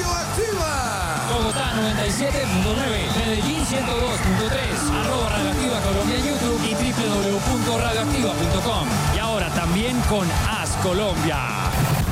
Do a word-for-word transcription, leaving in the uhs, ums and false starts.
Radioactiva. Bogotá noventa y siete punto nueve, Medellín ciento dos punto tres, arroba Radioactiva Colombia en YouTube y doble u doble u doble u punto radioactiva punto com. Y ahora también con As Colombia.